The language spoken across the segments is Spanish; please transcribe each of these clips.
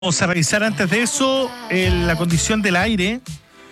Vamos a revisar antes de eso la condición del aire.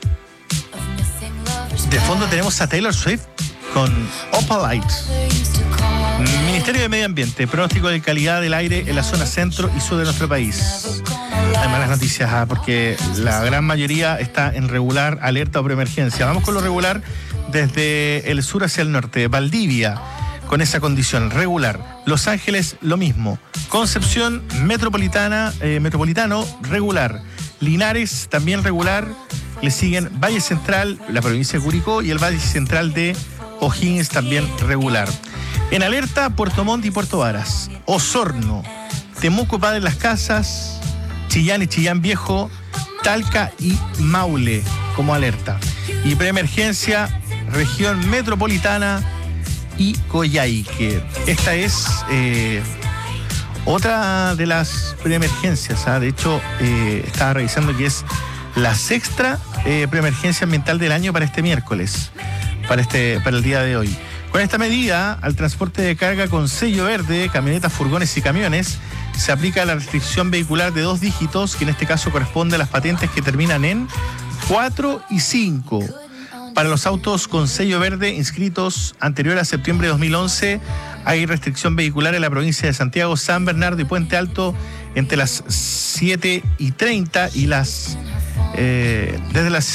De fondo tenemos a Taylor Swift con Opalite. Ministerio de Medio Ambiente, pronóstico de calidad del aire en la zona centro y sur de nuestro país. Hay malas noticias porque la gran mayoría está en regular, alerta o preemergencia. Vamos con lo regular desde el sur hacia el norte. Valdivia, con esa condición regular. Los Ángeles, lo mismo. Concepción, metropolitano, regular. Linares, también regular. Le siguen Valle Central, la provincia de Curicó, y el Valle Central de O'Higgins, también regular. En alerta, Puerto Montt y Puerto Varas. Osorno, Temuco, Padre Las Casas, Chillán y Chillán Viejo, Talca y Maule como alerta. Y preemergencia, región metropolitana y Coyhaique. Esta es otra de las preemergencias. De hecho, estaba revisando que es la sexta preemergencia ambiental del año para este miércoles, para el día de hoy. Con esta medida, al transporte de carga con sello verde, camionetas, furgones y camiones, se aplica la restricción vehicular de 2 dígitos, que en este caso corresponde a las patentes que terminan en 4 y 5. Para los autos con sello verde inscritos anterior a septiembre de 2011, hay restricción vehicular en la provincia de Santiago, San Bernardo y Puente Alto entre las 7:30 y desde las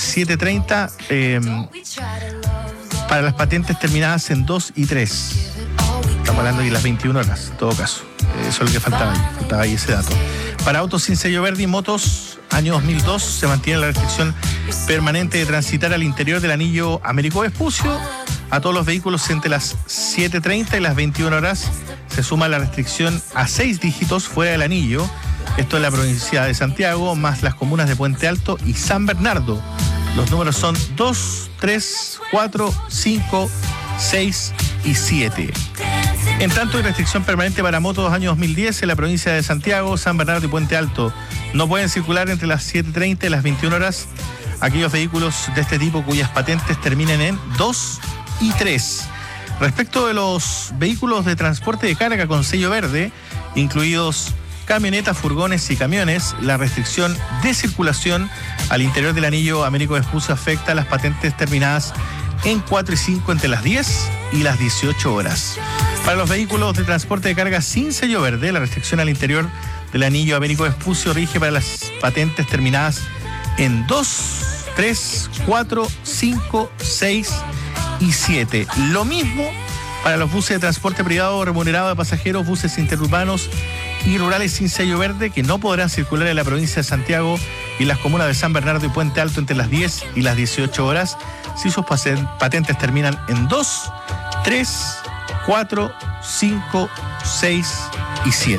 7:30 para las patentes terminadas en 2 y 3. Estamos hablando de las 21 horas, en todo caso. Eso es lo que faltaba ahí ese dato. Para autos sin sello verde y motos, año 2002, se mantiene la restricción permanente de transitar al interior del anillo Américo Vespucio. A todos los vehículos entre las 7:30 y las 21 horas se suma la restricción a 6 dígitos fuera del anillo. Esto es la provincia de Santiago, más las comunas de Puente Alto y San Bernardo. Los números son 2, 3, 4, 5, 6 y 7. En tanto, hay restricción permanente para motos año 2010 en la provincia de Santiago, San Bernardo y Puente Alto. No pueden circular entre las 7:30 y las 21 horas aquellos vehículos de este tipo cuyas patentes terminen en 2 y 3. Respecto de los vehículos de transporte de carga con sello verde, incluidos camionetas, furgones y camiones, la restricción de circulación al interior del anillo Américo Vespucio afecta a las patentes terminadas en 4 y 5 entre las 10 y las 18 horas. Para los vehículos de transporte de carga sin sello verde, la restricción al interior del anillo Américo Vespucio rige para las patentes terminadas en 2, 3, 4, 5, 6 y 7. Lo mismo para los buses de transporte privado remunerado de pasajeros, buses interurbanos y rurales sin sello verde, que no podrán circular en la provincia de Santiago y las comunas de San Bernardo y Puente Alto entre las 10 y las 18 horas, si sus patentes terminan en 2, 3, 4, 5, 6 y 7.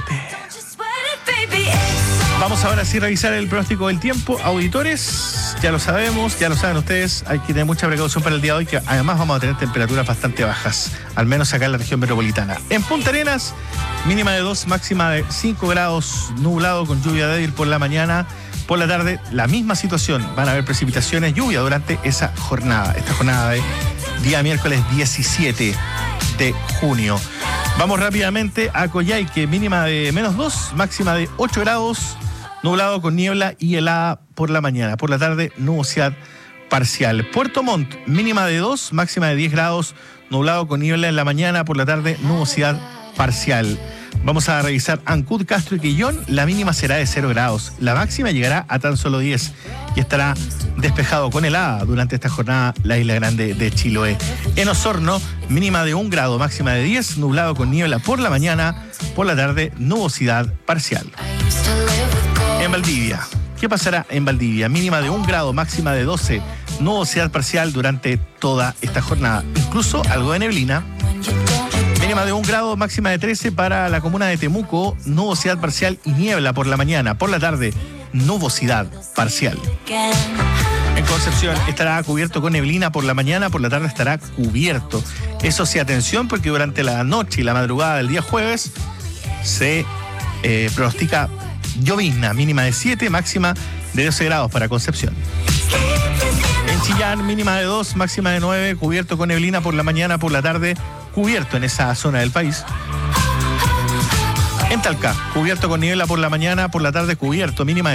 Vamos ahora sí a revisar el pronóstico del tiempo. Auditores, ya lo sabemos, ya lo saben ustedes, hay que tener mucha precaución para el día de hoy, que además vamos a tener temperaturas bastante bajas, al menos acá en la región metropolitana. En Punta Arenas, mínima de 2, máxima de 5 grados, nublado con lluvia débil por la mañana. Por la tarde, la misma situación. Van a haber precipitaciones, lluvia durante esta jornada de día miércoles 17 de junio. Vamos rápidamente a Coyhaique, mínima de -2, máxima de 8 grados, nublado con niebla y helada por la mañana. Por la tarde, nubosidad parcial. Puerto Montt, mínima de 2, máxima de 10 grados, nublado con niebla en la mañana. Por la tarde, nubosidad parcial. Vamos a revisar Ancud, Castro y Quillón. La mínima será de 0 grados. La máxima llegará a tan solo 10 y estará despejado con helada durante esta jornada la Isla Grande de Chiloé. En Osorno, mínima de 1 grado, máxima de 10, nublado con niebla por la mañana. Por la tarde, nubosidad parcial. En Valdivia, ¿qué pasará en Valdivia? Mínima de 1 grado, máxima de 12, nubosidad parcial durante toda esta jornada. Incluso algo de neblina. Mínima de 1 grado, máxima de 13 para la comuna de Temuco, nubosidad parcial y niebla por la mañana. Por la tarde, nubosidad parcial. En Concepción estará cubierto con neblina por la mañana, por la tarde estará cubierto. Eso sí, atención, porque durante la noche y la madrugada del día jueves se pronostica llovizna, mínima de 7, máxima de 12 grados para Concepción. En Chillán, mínima de 2, máxima de 9, cubierto con neblina por la mañana, por la tarde cubierto en esa zona del país. En Talca, cubierto con niebla por la mañana, por la tarde cubierto, mínima